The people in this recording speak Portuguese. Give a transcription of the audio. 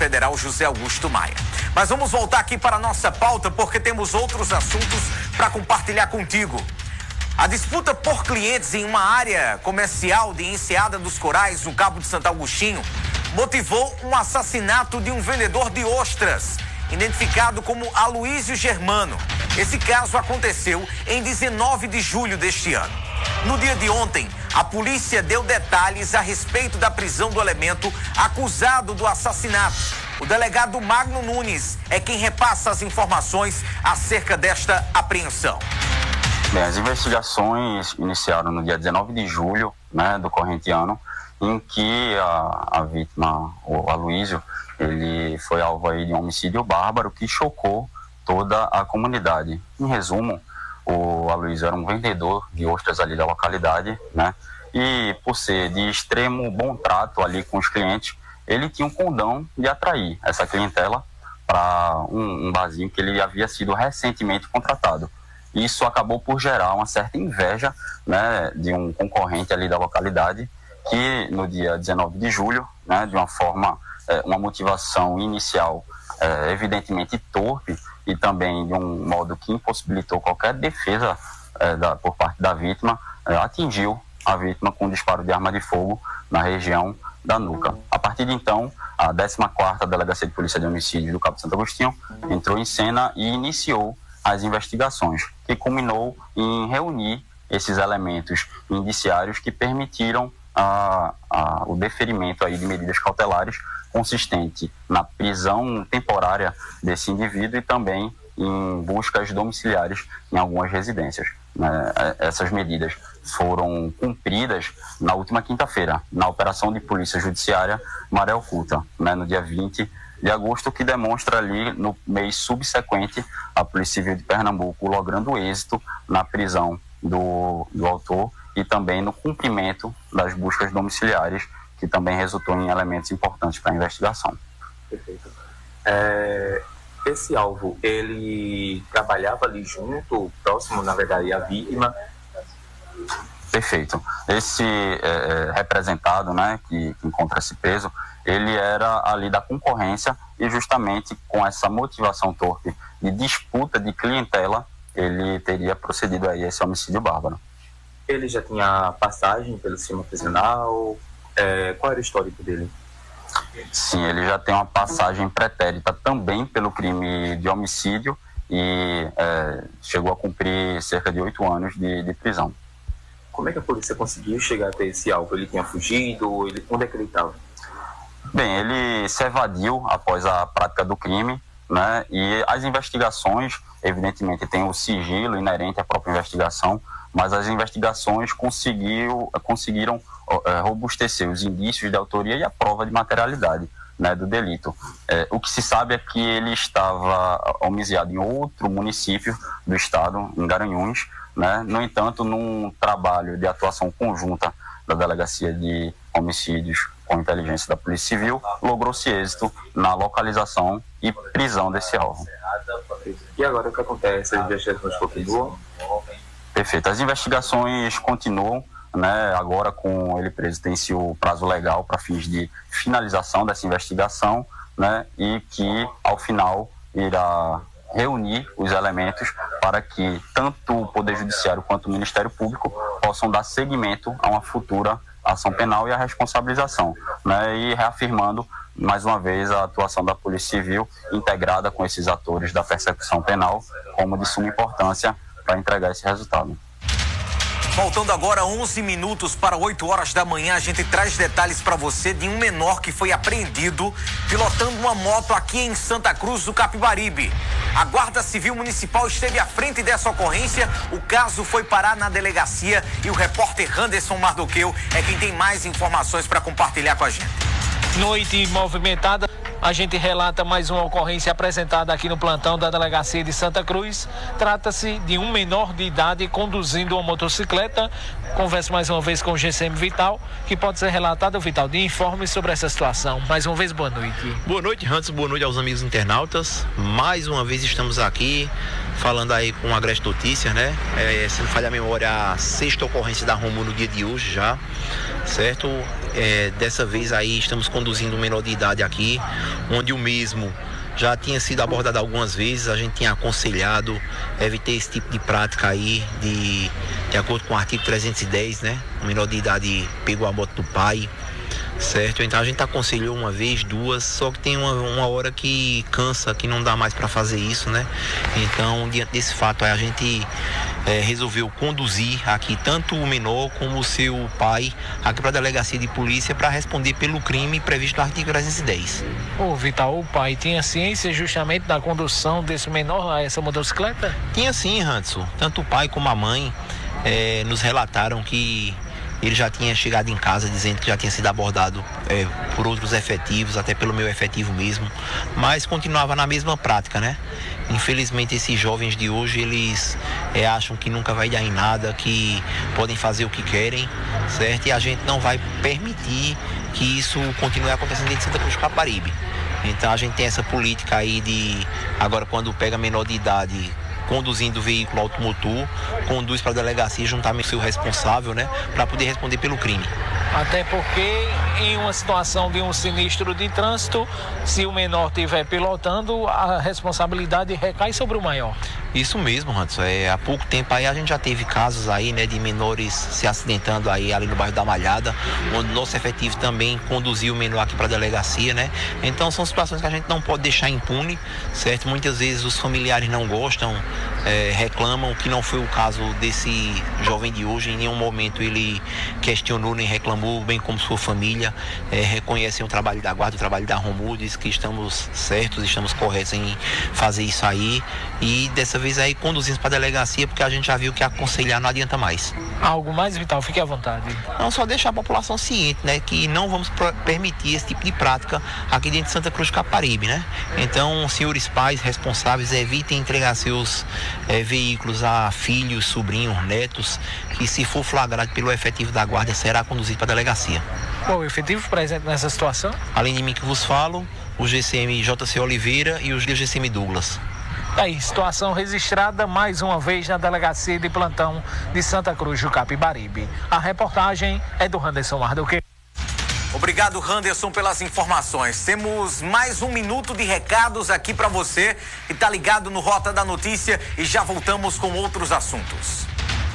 Federal José Augusto Maia. Mas vamos voltar aqui para a nossa pauta, porque temos outros assuntos para compartilhar contigo. A disputa por clientes em uma área comercial de Enseada dos Corais, no Cabo de Santo Agostinho, motivou um assassinato de um vendedor de ostras, identificado como Aloísio Germano. Esse caso aconteceu em 19 de julho deste ano. No dia de ontem, a polícia deu detalhes a respeito da prisão do elemento acusado do assassinato. O delegado Magno Nunes é quem repassa as informações acerca desta apreensão. Bem, as investigações iniciaram no dia 19 de julho, do corrente ano, em que a vítima, o Aloísio, ele foi alvo aí de um homicídio bárbaro que chocou toda a comunidade. Em resumo, o Aloísio era um vendedor de ostras ali da localidade, e por ser de extremo bom trato ali com os clientes, ele tinha um condão de atrair essa clientela para um barzinho que ele havia sido recentemente contratado. Isso acabou por gerar uma certa inveja, de um concorrente ali da localidade, que no dia 19 de julho, de uma forma, uma motivação inicial evidentemente torpe e também de um modo que impossibilitou qualquer defesa por parte da vítima, atingiu a vítima com um disparo de arma de fogo na região da nuca. A partir de então, a 14ª Delegacia de Polícia de Homicídio do Cabo de Santo Agostinho entrou em cena e iniciou as investigações, que culminou em reunir esses elementos indiciários que permitiram o deferimento aí de medidas cautelares consistente na prisão temporária desse indivíduo e também em buscas domiciliares em algumas residências. Essas medidas foram cumpridas na última quinta-feira, na Operação de Polícia Judiciária Maré Oculta, no dia 20 de agosto, que demonstra ali no mês subsequente a Polícia Civil de Pernambuco logrando êxito na prisão do autor e também no cumprimento das buscas domiciliares, que também resultou em elementos importantes para a investigação. Perfeito. Esse alvo, ele trabalhava ali junto, próximo, na verdade, à vítima? Perfeito. Esse representado, que encontra-se preso, ele era ali da concorrência e justamente com essa motivação torpe de disputa de clientela, ele teria procedido a esse homicídio bárbaro. Ele já tinha passagem pelo sistema prisional? Qual era o histórico dele? Sim, ele já tem uma passagem pretérita também pelo crime de homicídio e chegou a cumprir cerca de 8 anos de prisão. Como é que a polícia conseguiu chegar até esse alvo? Ele tinha fugido? Onde é que ele estava? Bem, ele se evadiu após a prática do crime, e as investigações, evidentemente, têm o sigilo inerente à própria investigação, mas as investigações conseguiram robustecer os indícios de autoria e a prova de materialidade do delito. O que se sabe é que ele estava homicidiado em outro município do estado, em Garanhuns, no entanto, num trabalho de atuação conjunta da Delegacia de Homicídios com Inteligência da Polícia Civil, logrou-se êxito na localização e prisão desse alvo. E agora o que acontece? As investigações continuam? Perfeito. As investigações continuam, agora com ele preso tem-se o prazo legal para fins de finalização dessa investigação, e que ao final irá reunir os elementos para que tanto o Poder Judiciário quanto o Ministério Público possam dar seguimento a uma futura ação penal e a responsabilização, e reafirmando mais uma vez a atuação da Polícia Civil integrada com esses atores da persecução penal como de suma importância para entregar esse resultado. Faltando agora 11 minutos para 8 horas da manhã, a gente traz detalhes para você de um menor que foi apreendido pilotando uma moto aqui em Santa Cruz do Capibaribe. A Guarda Civil Municipal esteve à frente dessa ocorrência, o caso foi parar na delegacia e o repórter Anderson Mardoqueu é quem tem mais informações para compartilhar com a gente. Noite movimentada. A gente relata mais uma ocorrência apresentada aqui no plantão da Delegacia de Santa Cruz. Trata-se de um menor de idade conduzindo uma motocicleta. Converso mais uma vez com o GCM Vital, que pode ser relatado, Vital, de informes sobre essa situação. Mais uma vez, boa noite. Boa noite, Hanson. Boa noite aos amigos internautas. Mais uma vez estamos aqui falando aí com a Agreste Notícias, Se não falha a memória, a 6ª ocorrência da Romo no dia de hoje já, certo? Dessa vez aí estamos conduzindo um menor de idade aqui, onde o mesmo já tinha sido abordado algumas vezes. A gente tinha aconselhado evitar esse tipo de prática aí, de acordo com o artigo 310, né? O menor de idade pegou a moto do pai, certo? Então a gente aconselhou uma vez, duas, só que tem uma hora que cansa, que não dá mais para fazer isso, né? Então, diante desse fato, a gente resolveu conduzir aqui tanto o menor como o seu pai aqui para a delegacia de polícia para responder pelo crime previsto no artigo 310. Ô Vital, o pai tinha ciência justamente da condução desse menor a essa motocicleta? Tinha sim, Hanson. Tanto o pai como a mãe nos relataram que ele já tinha chegado em casa dizendo que já tinha sido abordado por outros efetivos, até pelo meu efetivo mesmo, mas continuava na mesma prática, né? Infelizmente, esses jovens de hoje, eles acham que nunca vai dar em nada, que podem fazer o que querem, certo? E a gente não vai permitir que isso continue acontecendo dentro de Santa Cruz do Capibaribe. Então, a gente tem essa política aí de, agora, quando pega menor de idade conduzindo o veículo automotor, conduz para a delegacia juntamente com o seu responsável, né, para poder responder pelo crime. Até porque em uma situação de um sinistro de trânsito, se o menor estiver pilotando, a responsabilidade recai sobre o maior. Isso mesmo, Hanson. Há pouco tempo aí a gente já teve casos aí, né, de menores se acidentando aí ali no bairro da Malhada, onde nosso efetivo também conduziu o menor aqui para a delegacia, né? Então são situações que a gente não pode deixar impune, certo? Muitas vezes os familiares não gostam, reclamam, que não foi o caso desse jovem de hoje. Em nenhum momento ele questionou nem reclamou, bem como sua família reconhecem o trabalho da guarda, o trabalho da Romu, diz que estamos certos, estamos corretos em fazer isso aí, e dessa vez aí conduzimos para a delegacia, porque a gente já viu que aconselhar não adianta mais. Algo mais, Vital? Fique à vontade. Não, só deixar a população ciente, né, que não vamos permitir esse tipo de prática aqui dentro de Santa Cruz do Capibaribe, né? Então, senhores pais responsáveis, evitem entregar seus veículos a filhos, sobrinhos, netos, que se for flagrado pelo efetivo da guarda, será conduzido para a delegacia. Qual o efetivo presente nessa situação? Além de mim que vos falo, o GCM JC Oliveira e o GCM Douglas. Aí, situação registrada mais uma vez na delegacia de plantão de Santa Cruz do Capibaribe. A reportagem é do Randerson Marduque. Obrigado, Randerson, pelas informações. Temos mais 1 minuto de recados aqui para você que está ligado no Rota da Notícia e já voltamos com outros assuntos.